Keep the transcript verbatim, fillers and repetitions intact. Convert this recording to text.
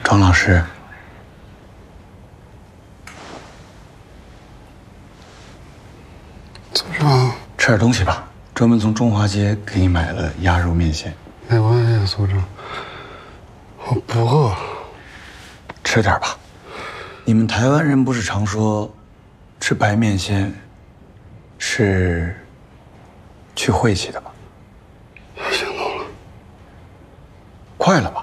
庄老师， 组长， 吃点东西吧。专门从中华街给你买了鸭肉面线。 没关系，组长，我不饿。 吃点吧。你们台湾人不是常说，吃白面线是去晦气的吗？ 有行动了， 快了吧？